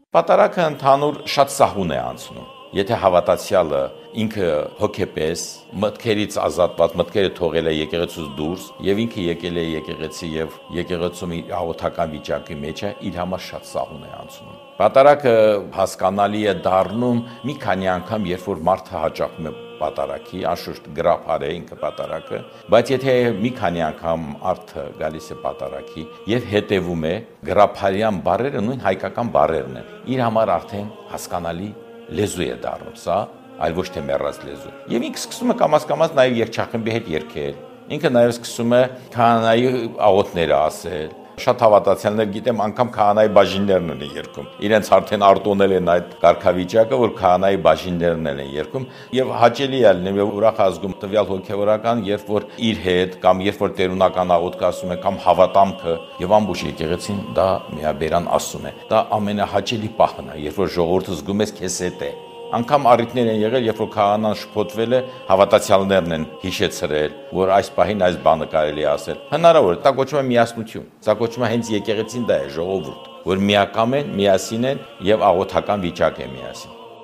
Պատարագը ընդհանուր շատ սահուն է անցնում։ Եթե հավատացյալը ինքը հոգեպես մտքերից ազատված, մտքերը թողել է եկեղեցուց դուրս եւ ինքը եկել է եկեղեցի եւ եկեղեցում իր աղոթական վիճակի մեջ է, իր համար շատ սահուն է անցնում։ Պատարագը հասկանալի է դառնում մի քանի անգամ, երբ որ մարդը հաճախում է պատարագի, անշուշտ գրափար է ինքը պատարագը, բայց եթե մի քանի անգամ արդը գալիս է պատարագի եւ հետեւում է, գրափարյան բառերը նույն հայկական բառերն են։ Իր համար արդեն հասկանալի լեզու է դառնում, սա այլ ոչ թե մեռած լեզու։ Եվ ինքը սկսում է կամաց նաև երգչախմբի հետ երգել։ Ինքը նաև սկսում է քահանայի աղոթները ասել։ Շատ հավատացյալներ գիտեմ, անգամ քահանայի բաժիններն են երգում։ Իրենց արդեն արտոնել են այդ կարգավիճակը, որ քահանայի բաժիններն են երգում, եւ հաճելի է լինում եւ ուրախ ազգում տվյալ հոգեվորական, երբ որ իր հետ կամ երբ որ տերունական աղոթք ասում է կամ հավատամքը եւ ամբողջ եկեղեցին դա միաբերան ասում է։ Դա ամենահաճելի պահն է, երբ որ ժողովուրդը զգում ես քեզ հետ է։ Անկամ առիթներ են եղել, երբ որ քահանան շփոթվել է, հավատացյալներն են հիշեցրել, որ այս պահին այս բանը կարելի է ասել։ Հնարավոր է, դա կոչվում է միասնություն։ Դա կոչվում է հենց եկեղեցին դա է, ժողովուրդ, որ միակամ են, միասին են եւ աղոթական վիճակ է միասին։